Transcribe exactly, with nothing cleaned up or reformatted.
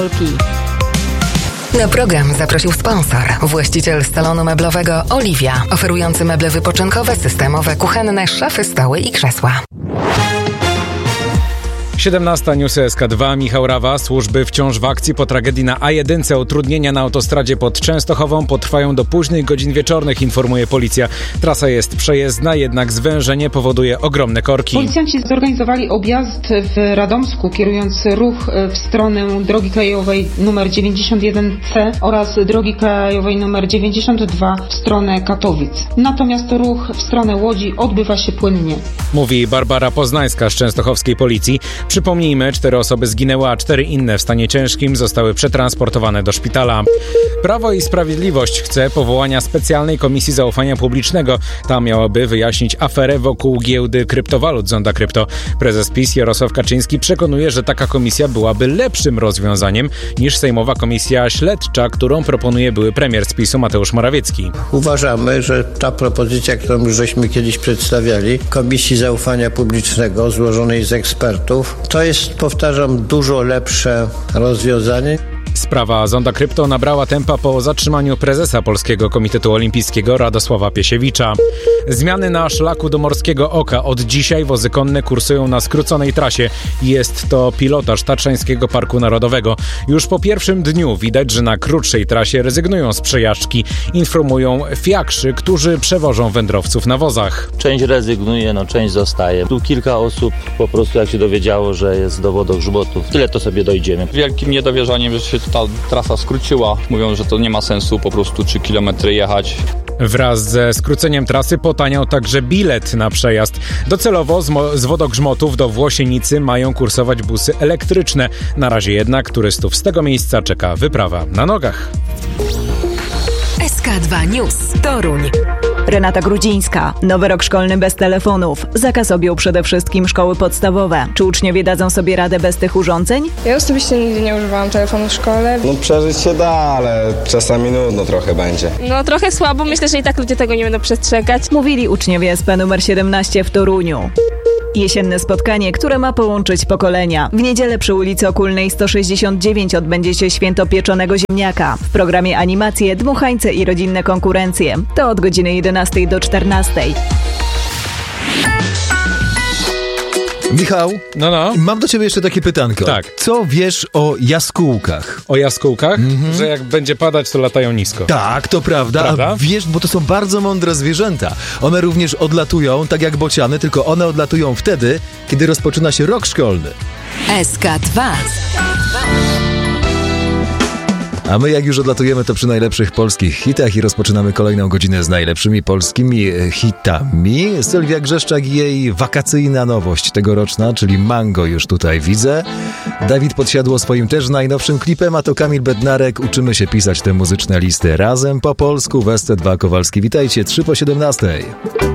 Na program zaprosił sponsor, właściciel salonu meblowego Oliwia, oferujący meble wypoczynkowe, systemowe, kuchenne, szafy, stoły i krzesła. siedemnasta Newsy S K dwa, Michał Rawa. Służby wciąż w akcji po tragedii na A jeden. Utrudnienia na autostradzie pod Częstochową potrwają do późnych godzin wieczornych, informuje policja. Trasa jest przejezdna, jednak zwężenie powoduje ogromne korki. Policjanci zorganizowali objazd w Radomsku, kierując ruch w stronę drogi krajowej numer dziewięćdziesiąt jeden C oraz drogi krajowej numer dziewięćdziesiąt dwa w stronę Katowic. Natomiast ruch w stronę Łodzi odbywa się płynnie. Mówi Barbara Poznańska z częstochowskiej policji. Przypomnijmy, cztery osoby zginęły, a cztery inne w stanie ciężkim zostały przetransportowane do szpitala. Prawo i Sprawiedliwość chce powołania specjalnej komisji zaufania publicznego. Ta miałaby wyjaśnić aferę wokół giełdy kryptowalut Zonda Krypto. Prezes PiS Jarosław Kaczyński przekonuje, że taka komisja byłaby lepszym rozwiązaniem niż sejmowa komisja śledcza, którą proponuje były premier z PiSu Mateusz Morawiecki. Uważamy, że ta propozycja, którą już żeśmy kiedyś przedstawiali, Komisji Zaufania Publicznego złożonej z ekspertów, to jest, powtarzam, dużo lepsze rozwiązanie. Sprawa Zonda Krypto nabrała tempa po zatrzymaniu prezesa Polskiego Komitetu Olimpijskiego Radosława Piesiewicza. Zmiany na szlaku do Morskiego Oka. Od dzisiaj wozy konne kursują na skróconej trasie. Jest to pilotaż Tatrzańskiego Parku Narodowego. Już po pierwszym dniu widać, że na krótszej trasie rezygnują z przejażdżki. Informują fiakrzy, którzy przewożą wędrowców na wozach. Część rezygnuje, no część zostaje. Tu kilka osób po prostu jak się dowiedziało, że jest do wodogrzbotów. Tyle to sobie dojdziemy. Wielkim niedowierzaniem, że się ta trasa skróciła. Mówią, że to nie ma sensu po prostu trzy kilometry jechać. Wraz ze skróceniem trasy potaniał także bilet na przejazd. Docelowo z, mo- z wodogrzmotów do Włosienicy mają kursować busy elektryczne. Na razie jednak turystów z tego miejsca czeka wyprawa na nogach. S K dwa News Toruń. Renata Grudzińska. Nowy rok szkolny bez telefonów. Zakaz objął przede wszystkim szkoły podstawowe. Czy uczniowie dadzą sobie radę bez tych urządzeń? Ja osobiście nigdy nie używałam telefonu w szkole. No przeżyć się da, ale czasami nudno trochę będzie. No trochę słabo, myślę, że i tak ludzie tego nie będą przestrzegać. Mówili uczniowie S P numer siedemnaście w Toruniu. Jesienne spotkanie, które ma połączyć pokolenia. W niedzielę przy ulicy Okulnej sto sześćdziesiąt dziewięć odbędzie się święto pieczonego ziemniaka. W programie animacje, dmuchańce i rodzinne konkurencje. To od godziny jedenastej do czternastej. Michał, no, no. mam do ciebie jeszcze takie pytanko. Tak. Co wiesz o jaskółkach? O jaskółkach? Mhm. Że jak będzie padać, to latają nisko. Tak, to prawda. prawda. A wiesz, bo to są bardzo mądre zwierzęta. One również odlatują, tak jak bociany, tylko one odlatują wtedy, kiedy rozpoczyna się rok szkolny. S K dwa. A my jak już odlatujemy, to przy najlepszych polskich hitach i rozpoczynamy kolejną godzinę z najlepszymi polskimi hitami. Sylwia Grzeszczak i jej wakacyjna nowość tegoroczna, czyli Mango już tutaj widzę. Dawid Podsiadło swoim też najnowszym klipem, a to Kamil Bednarek. Uczymy się pisać te muzyczne listy razem po polsku w S C dwa Kowalski. Witajcie, trzy po siedemnastej.